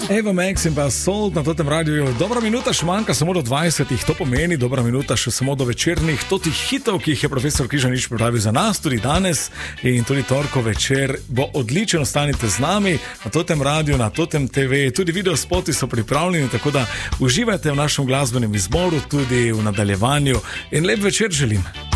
Eva Max in pa Sold na tem radiju. Dobra minuta še manjka, samo do 20, to pomeni dobra minuta še samo do večernih totih hitov, ki jih je profesor Križanič pripravil za nas, tudi danes in tudi torko večer bo odličen, ostanite z nami na tem radiju, na tem TV, tudi videospoti so pripravljeni, tako da uživajte v našem glasbenem izboru, tudi v nadaljevanju in lep večer želim.